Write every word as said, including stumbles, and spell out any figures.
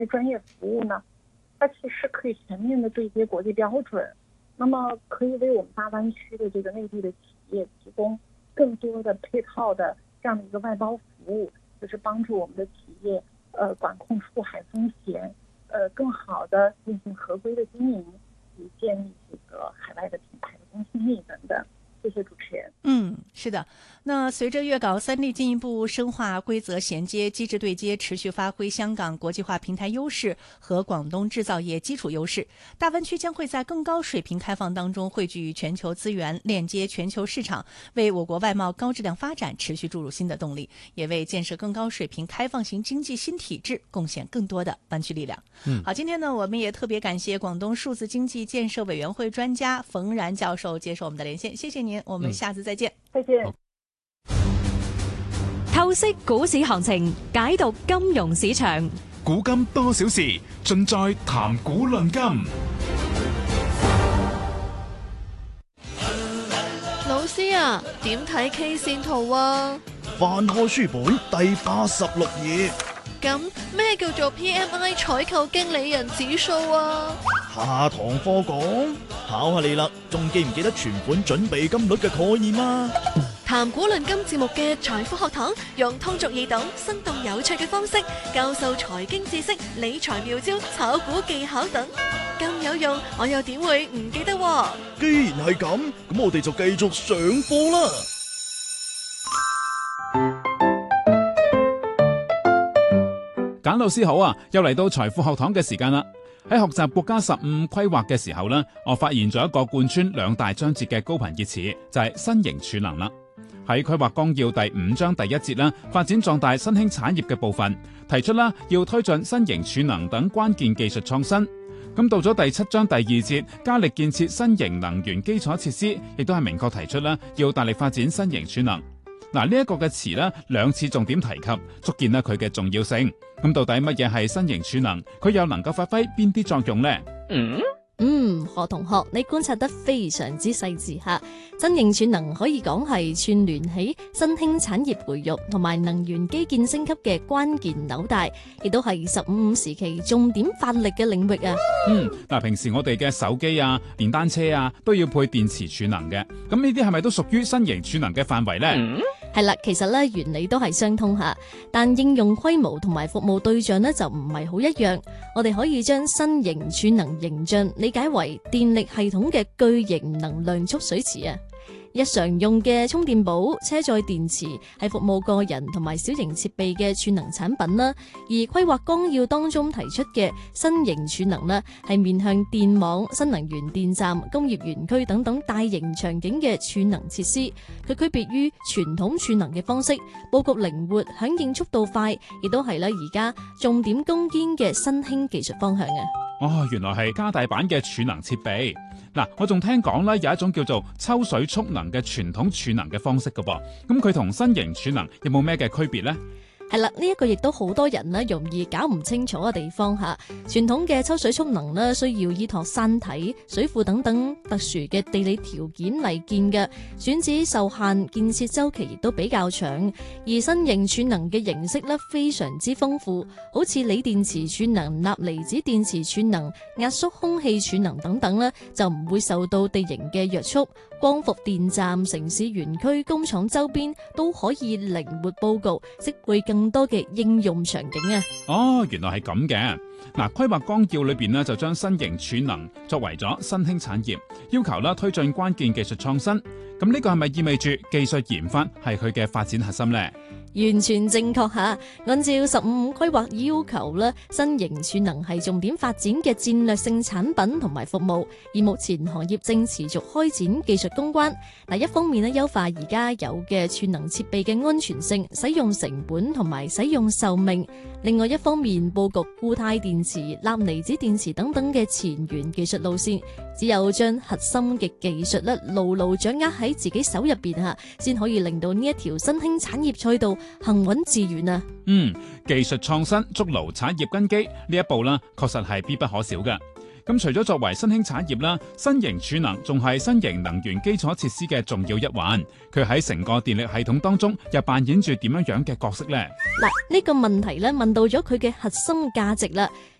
专业服务呢，它其实可以全面的对接国际标准，那么可以为我们大湾区的这个内地的企业提供更多的配套的这样的一个外包服务，就是帮助我们的企业呃管控出海风险，呃更好的进行合规的经营，以建立这个海外的品牌的公信力等等。谢谢主持人。 嗯，是的。那随着粤港三地进一步深化规则衔接、机制对接，持续发挥香港国际化平台优势和广东制造业基础优势，大湾区将会在更高水平开放当中汇聚全球资源，链接全球市场，为我国外贸高质量发展持续注入新的动力，也为建设更高水平开放型经济新体制贡献更多的湾区力量。 嗯， 好，今天呢，我们也特别感谢广东数字经济建设委员会专家冯然教授接受我们的连线，謝謝您，我們下次再見。 再見。 透析股市行情，解讀金融市場， 古今多少事，盡在談股論金。 老師啊，點睇 K 線圖啊？ 翻開書本第八十六頁。 咁咩叫做 P M I 採購經理人指數啊？ 下堂課講，考下你啦，仲記唔記得存款準備金率嘅概念啊？ 談股論金節目嘅財富學堂，用通俗易懂、生動有趣嘅方式教授財經知識、理財妙招、炒股技巧等，咁有用，我又點會唔記得喎？ 既然係咁，咁我哋就繼續上課啦。 簡老師好啊，又嚟到財富學堂嘅時間啦。喺學習國家十五規劃嘅時候呢，我發現咗一個貫穿兩大章節嘅高頻熱詞，就係新型儲能啦。喺規劃綱要第五章第一節啦，發展壯大新興產業嘅部分，提出啦要推進新型儲能等關鍵技術創新。咁到咗第七章第二節，加力建設新型能源基礎設施，亦都係明確提出啦要大力發展新型儲能。嗱，呢一個嘅詞呢，兩次重點提及，足見呢佢嘅重要性。咁到底乜嘢係新型儲能？佢又能夠發揮邊啲作用呢？ 嗯嗯，何同學，你觀察得非常之細緻吓。新型儲能可以講係串聯起新興產業培育同埋能源基建升級嘅關鍵紐帶，亦都係十五五時期重點發力嘅領域啊。 嗯，嗱，平時我哋嘅手機啊、電單車啊都要配電池儲能嘅，咁呢啲係咪都屬於新型儲能嘅範圍呢？嗯係啦，其實咧原理都係相通吓，但應用規模同埋服務對象咧就唔係好一樣。我哋可以將新型儲能形象理解為電力系統嘅巨型能量蓄水池啊。日常用嘅充電寶、車載電池係服務個人同埋小型設備嘅儲能產品啦，而規劃綱要當中提出嘅新型儲能呢，係面向電網、新能源電站、工業園區等等大型場景嘅儲能設施。佢區別於傳統儲能嘅方式，佈局靈活、響應速度快，亦都係咧而家重點攻堅嘅新興技術方向啊！ 哦，原來係加大版嘅儲能設備。嗱，我仲聽講咧有一種叫做抽水蓄能嘅傳統儲能嘅方式㗎噃，咁佢同新型儲能有冇咩嘅區別呢？ 係啦，呢一個亦都好多人呢容易搞唔清楚嘅地方吓。傳統嘅抽水蓄能呢，需要依託山體、水庫等等特殊嘅地理條件嚟建嘅，選址受限，建設周期亦都比較長。而新型儲能嘅形式呢，非常之豐富，好似鋰電池儲能、鈉離子電池儲能、壓縮空氣儲能等等呢，就唔會受到地形嘅約束。光伏電站、城市園區、工廠周邊都可以靈活佈局，適配更多嘅應用場景啊！ 哦，原來係咁嘅。嗱，規劃綱要裏邊呢，就將新型儲能作為咗新興產業，要求啦推進關鍵技術創新。咁呢個係咪意味住技術研發係佢嘅發展核心呢？ 完全正確吓，按照十五五規劃要求咧，新型儲能係重點發展嘅戰略性產品同埋服務，而目前行業正持續開展技術攻關。嗱，一方面咧優化而家有嘅儲能設備嘅安全性、使用成本同埋使用壽命；另外一方面佈局固態電池、鈉離子電池等等嘅前沿技術路線。只有將核心嘅技術咧牢牢掌握喺自己手入邊吓，先可以令到呢一條新興產業賽道行穩致遠啊！ 嗯，技術創新築牢產業根基呢一步啦，確實係必不可少嘅。 咁除咗作為新興產業啦，新型儲能仲係新型能源基礎設施嘅重要一環。佢喺成個電力系統當中又扮演住點樣樣嘅角色呢？ 嗱，呢個問題咧問到咗佢嘅核心價值啦。